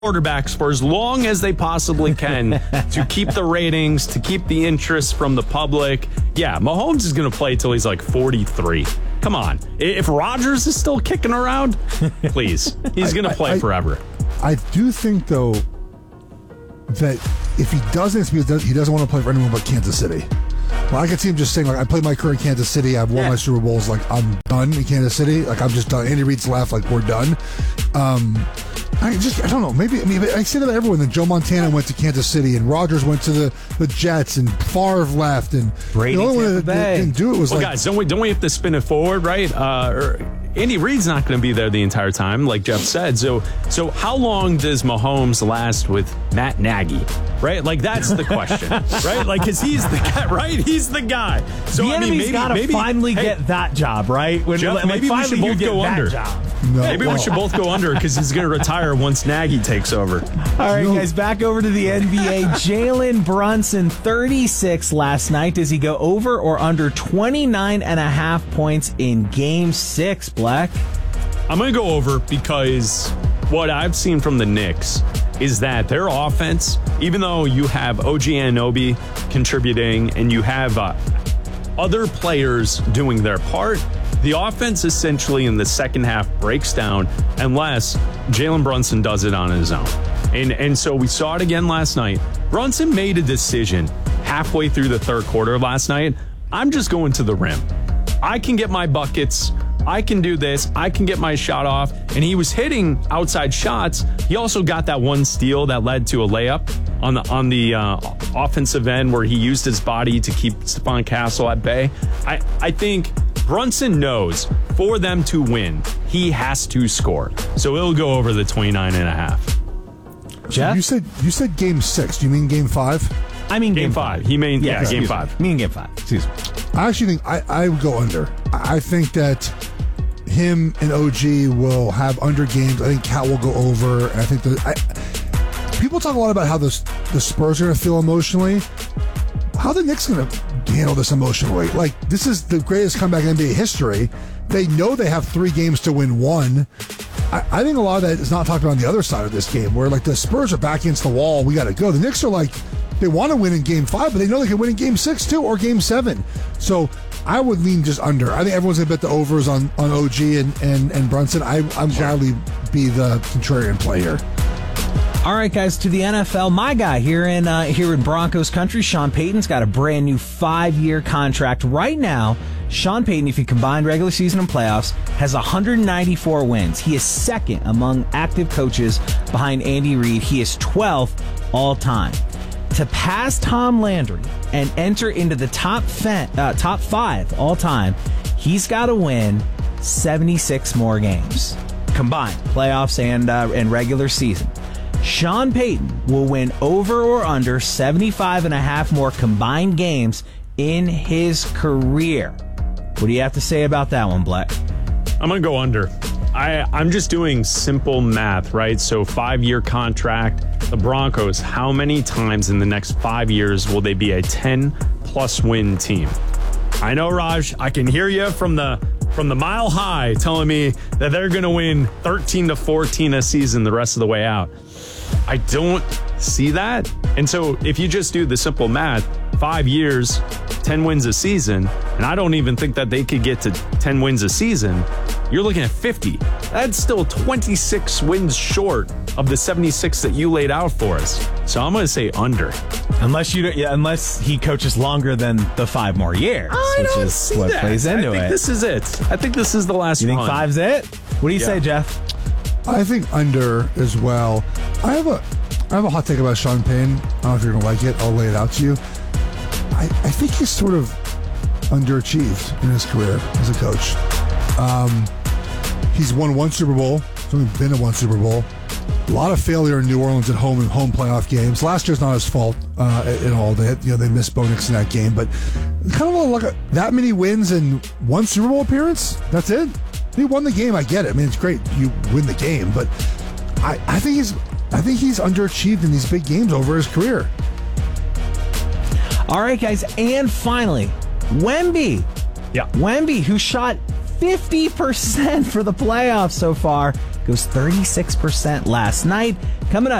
quarterbacks for as long as they possibly can to keep the ratings, to keep the interest from the public. Yeah, Mahomes is going to play till he's like 43. Come on. If Rodgers is still kicking around, please. He's going to play forever. I do think, though, that if he doesn't, it's because he doesn't want to play for anyone but Kansas City. Well, I could see him just saying, like, I played my career in Kansas City. I've won my Super Bowls. Like, I'm done in Kansas City. Like, I'm just done. Andy Reid's left. Like, we're done. I don't know. Maybe, I mean, I say that to everyone. That Joe Montana went to Kansas City, and Rodgers went to the Jets, and Favre left, and Brady the only one that didn't do it was guys, don't we have to spin it forward, right? Andy Reid's not going to be there the entire time, like Jeff said. So how long does Mahomes last with Matt Nagy, right? Like, that's the question, right? Like, because he's the guy, right? He's the guy. So the enemy's got to finally get that job, right? Jeff, maybe we should both go under. No, maybe we should both go under because he's going to retire once Nagy takes over. All right, guys, back over to the NBA. Jalen Brunson, 36 last night. Does he go over or under 29.5 points in Game 6, Black? I'm going to go over because what I've seen from the Knicks is that their offense, even though you have OG Anunoby contributing and you have other players doing their part, the offense essentially in the second half breaks down unless Jalen Brunson does it on his own. And so we saw it again last night. Brunson made a decision halfway through the third quarter last night. I'm just going to the rim. I can get my buckets. I can do this. I can get my shot off. And he was hitting outside shots. He also got that one steal that led to a layup on the offensive end where he used his body to keep Stephon Castle at bay. I think Brunson knows for them to win, he has to score. So it'll go over the 29.5. Jeff? So you said Game 6. Do you mean Game 5? I mean Game 5. He mean Game 5. Me and Game 5. Excuse me. I actually think I would go under. I think that him and OG will have under games. I think Cat will go over. I think people talk a lot about how the Spurs are going to feel emotionally. How are the Knicks going to handle this emotionally? Like, this is the greatest comeback in NBA history. They know they have 3 games to win 1. I think a lot of that is not talked about on the other side of this game, where like the Spurs are back against the wall. We got to go. The Knicks are like, they want to win in Game 5, but they know they can win in Game 6 too, or Game 7. So I would lean just under. I think everyone's going to bet the overs on OG and Brunson. I'm gladly be the contrarian play here. All right, guys, to the NFL. My guy here in Broncos country, Sean Payton's got a brand new 5-year contract right now. Sean Payton, if you combine regular season and playoffs, has 194 wins. He is second among active coaches behind Andy Reid. He is 12th all time. To pass Tom Landry and enter into the top 5 all time, he's got to win 76 more games combined, playoffs and regular season. Sean Payton will win over or under 75.5 more combined games in his career. What do you have to say about that one, Black? I'm going to go under. I'm just doing simple math, right? So 5-year contract. The Broncos, how many times in the next 5 years will they be a 10-plus win team? I know, Raj, I can hear you from the mile high telling me that they're going to win 13 to 14 a season the rest of the way out. I don't see that. And so if you just do the simple math, 5 years, 10 wins a season, and I don't even think that they could get to 10 wins a season, you're looking at 50. That's still 26 wins short of the 76 that you laid out for us. So I'm going to say under. Unless he coaches longer than the 5 more years, which is what plays into it. I think this is it. I think this is the last one. You think 5's it? What do you say, Jeff? I think under as well. I have a hot take about Sean Payton. I don't know if you're going to like it. I'll lay it out to you. I think he's sort of underachieved in his career as a coach. He's won 1 Super Bowl. He's only been in 1 Super Bowl. A lot of failure in New Orleans at home in home playoff games. Last year's not his fault at all. They missed Bo Nix in that game, but kind of like that many wins in 1 Super Bowl appearance. That's it. He won the game. I get it. I mean, it's great you win the game, but I think he's underachieved in these big games over his career. All right, guys, and finally, Wemby. Yeah, Wemby, who shot 50% for the playoffs so far. goes 36% last night. Coming up,